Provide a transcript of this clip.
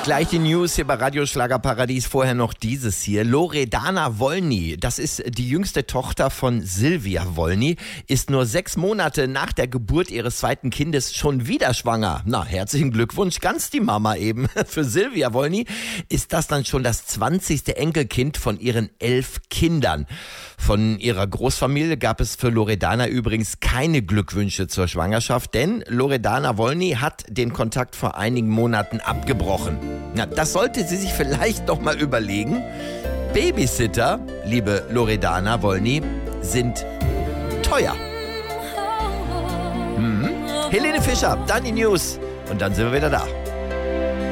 Gleich die News hier bei Radio Schlagerparadies. Vorher noch dieses hier. Loredana Wolny, das ist die jüngste Tochter von Silvia Wolny, ist nur 6 Monate nach der Geburt ihres zweiten Kindes schon wieder schwanger. Na, herzlichen Glückwunsch, ganz die Mama eben. Für Silvia Wolny ist das dann schon das 20. Enkelkind von ihren 11 Kindern. Von ihrer Großfamilie gab es für Loredana übrigens keine Glückwünsche zur Schwangerschaft, denn Loredana Wolny hat den Kontakt vor einigen Monaten abgebrochen. Na, das sollte sie sich vielleicht doch mal überlegen. Babysitter, liebe Loredana Wolny, sind teuer. Helene Fischer, dann die News und dann sind wir wieder da.